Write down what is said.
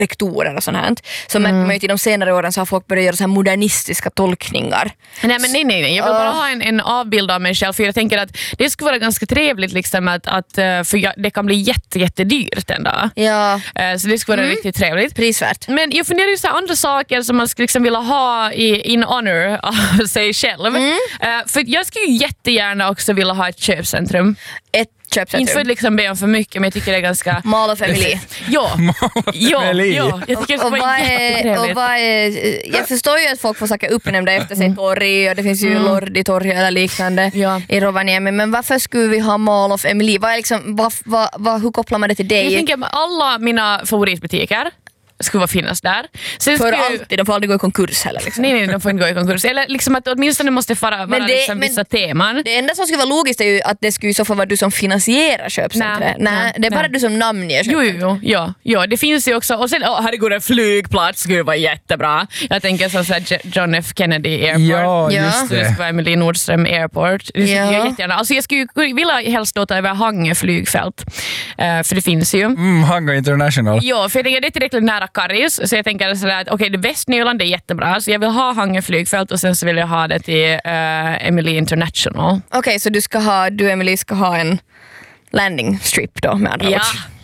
rektorer och sånt här. Så märker man ju till de senare åren så har folk börjat göra så här modernistiska tolkningar. Nej. Jag vill bara ha en avbild av mig själv, för jag tänker att det skulle vara ganska trevligt liksom att för det kan bli jättedyrt en dag. Ja. Så det skulle vara riktigt trevligt. Prisvärt. Men jag funderar ju så andra saker som man skulle liksom vilja ha in honor av sig själv. För jag skulle ju jättegärna också vilja ha ett köpcentrum. Ett köpcentrum. Inte för att liksom be om för mycket, men jag tycker det är ganska... Mall of Emily. Ja, jag tycker det skulle vara jättetrevligt. Jag förstår ju att folk får söka uppnämnda efter sig torg, och det finns ju Lordi-torg eller liknande i Rovaniemi, men varför skulle vi ha Mall of Emily? Vad är liksom, hur kopplar man det till dig? Jag tänker att alla mina favoritbutiker skulle finnas där. Sen för alltid, de får aldrig gå i konkurs heller. Liksom. Nej, de får inte gå i konkurs. Eller liksom att åtminstone måste vara liksom vissa teman. Det enda som skulle vara logiskt är ju att det skulle i så fall vara du som finansierar köpcentret. Nej, det är bara du som namnger köpcentret. Jo, det finns ju också. Och sen, herregud, en flygplats skulle vara jättebra. Jag tänker så här John F. Kennedy Airport. Ja, just det. Det skulle vara Emily Nordström Airport. Det skulle jag jättegärna. Alltså jag skulle vilja helst låta över Hangö flygfält. För det finns ju. Hangö International. Ja, för det är tillräckligt nära Karis, så jag tänker sådär att okej, Västnyland är jättebra, så jag vill ha Hangö flygfält och sen så vill jag ha det till Emily International. Okej, så du Emily ska ha en landing strip då med andra ord.